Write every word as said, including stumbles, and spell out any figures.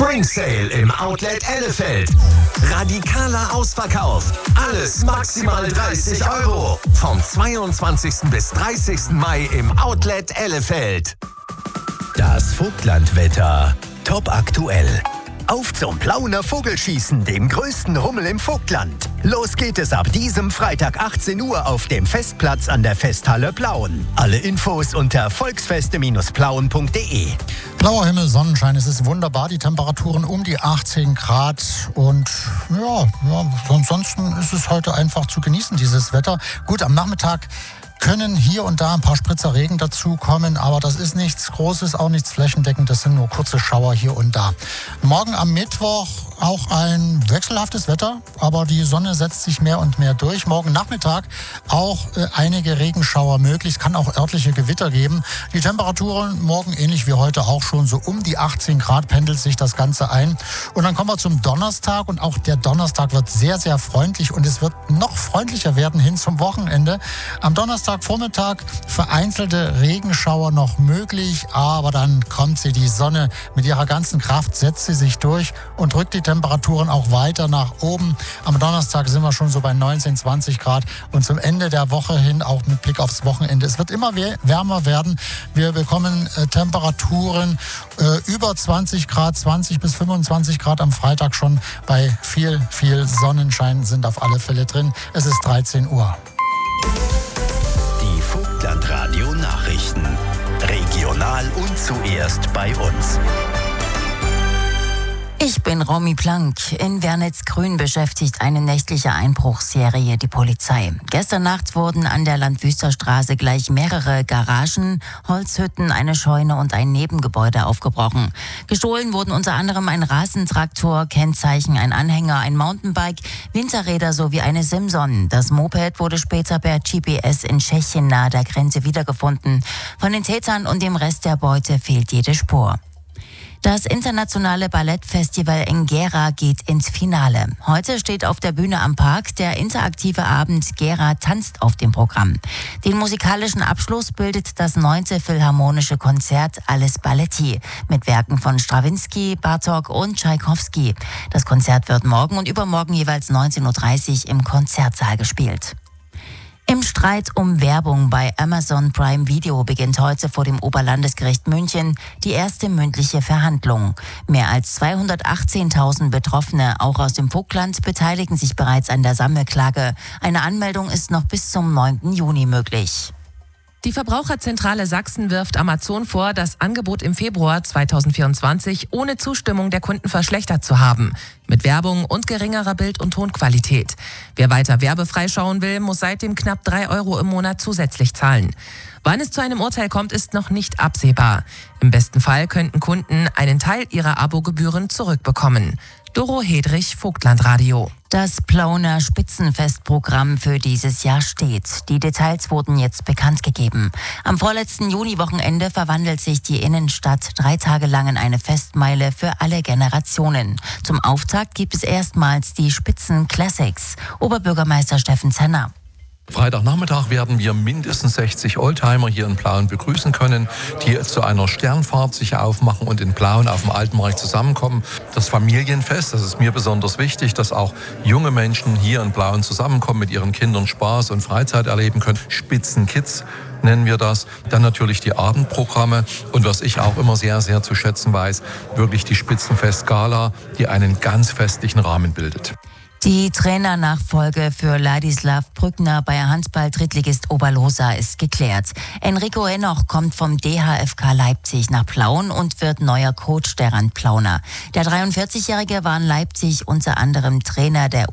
Spring Sale im Outlet Ellefeld. Radikaler Ausverkauf. Alles maximal dreißig Euro. Vom zweiundzwanzigsten bis dreißigsten Mai im Outlet Ellefeld. Das Vogtlandwetter. Top aktuell. Auf zum Plauner Vogelschießen, dem größten Rummel im Vogtland. Los geht es ab diesem Freitag achtzehn Uhr auf dem Festplatz an der Festhalle Plauen. Alle Infos unter volksfeste plauen punkt de. Blauer Himmel, Sonnenschein, es ist wunderbar, die Temperaturen um die achtzehn Grad und ja, ja, ansonsten ist es heute einfach zu genießen, dieses Wetter. Gut, am Nachmittag können hier und da ein paar Spritzer Regen dazukommen, aber das ist nichts Großes, auch nichts flächendeckend, das sind nur kurze Schauer hier und da. Morgen am Mittwoch auch ein wechselhaftes Wetter, aber die Sonne setzt sich mehr und mehr durch. Morgen Nachmittag auch äh, einige Regenschauer möglich, es kann auch örtliche Gewitter geben. Die Temperaturen morgen ähnlich wie heute auch schon so um die achtzehn Grad pendelt sich das Ganze ein. Und dann kommen wir zum Donnerstag und auch der Donnerstag wird sehr, sehr freundlich und es wird noch freundlicher werden hin zum Wochenende. Am Donnerstag Vormittag vereinzelte Regenschauer noch möglich, aber dann kommt sie, die Sonne mit ihrer ganzen Kraft, setzt sie sich durch und drückt die Temperaturen auch weiter nach oben. Am Donnerstag sind wir schon so bei neunzehn, zwanzig Grad und zum Ende der Woche hin auch mit Blick aufs Wochenende. Es wird immer wärmer werden. Wir bekommen äh, Temperaturen äh, über zwanzig Grad, zwanzig bis fünfundzwanzig Grad am Freitag schon. Bei viel, viel Sonnenschein sind auf alle Fälle drin. Es ist dreizehn Uhr. Die Vogtlandradio Nachrichten. Regional und zuerst bei uns. Ich bin Romy Plank. In Wernitz-Grün beschäftigt eine nächtliche Einbruchsserie die Polizei. Gestern Nacht wurden an der Landwüsterstraße gleich mehrere Garagen, Holzhütten, eine Scheune und ein Nebengebäude aufgebrochen. Gestohlen wurden unter anderem ein Rasentraktor, Kennzeichen, ein Anhänger, ein Mountainbike, Winterräder sowie eine Simson. Das Moped wurde später per G P S in Tschechien nahe der Grenze wiedergefunden. Von den Tätern und dem Rest der Beute fehlt jede Spur. Das internationale Ballettfestival in Gera geht ins Finale. Heute steht auf der Bühne am Park der interaktive Abend Gera tanzt auf dem Programm. Den musikalischen Abschluss bildet das neunte Philharmonische Konzert Alles Balletti mit Werken von Strawinsky, Bartók und Tschaikowski. Das Konzert wird morgen und übermorgen jeweils neunzehn Uhr dreißig im Konzertsaal gespielt. Im Streit um Werbung bei Amazon Prime Video beginnt heute vor dem Oberlandesgericht München die erste mündliche Verhandlung. Mehr als zweihundertachtzehntausend Betroffene, auch aus dem Vogtland, beteiligen sich bereits an der Sammelklage. Eine Anmeldung ist noch bis zum neunten Juni möglich. Die Verbraucherzentrale Sachsen wirft Amazon vor, das Angebot im Februar zweitausendvierundzwanzig ohne Zustimmung der Kunden verschlechtert zu haben. Mit Werbung und geringerer Bild- und Tonqualität. Wer weiter werbefrei schauen will, muss seitdem knapp drei Euro im Monat zusätzlich zahlen. Wann es zu einem Urteil kommt, ist noch nicht absehbar. Im besten Fall könnten Kunden einen Teil ihrer Abogebühren zurückbekommen. Doro Hedrich, Vogtlandradio. Das Plauner Spitzenfestprogramm für dieses Jahr steht. Die Details wurden jetzt bekannt gegeben. Am vorletzten Juniwochenende verwandelt sich die Innenstadt drei Tage lang in eine Festmeile für alle Generationen. Zum Auftakt gibt es erstmals die Spitzen Classics. Oberbürgermeister Steffen Zenner. Freitagnachmittag werden wir mindestens sechzig Oldtimer hier in Plauen begrüßen können, die zu einer Sternfahrt sich aufmachen und in Plauen auf dem Altenmarkt zusammenkommen. Das Familienfest, das ist mir besonders wichtig, dass auch junge Menschen hier in Plauen zusammenkommen, mit ihren Kindern Spaß und Freizeit erleben können. Spitzenkids nennen wir das. Dann natürlich die Abendprogramme und was ich auch immer sehr, sehr zu schätzen weiß, wirklich die Spitzenfest-Gala, die einen ganz festlichen Rahmen bildet. Die Trainernachfolge für Ladislav Brückner bei Handball-Drittligist Oberlosa ist geklärt. Enrico Enoch kommt vom D H F K Leipzig nach Plauen und wird neuer Coach der Randplauner. Der dreiundvierzigjährige war in Leipzig unter anderem Trainer der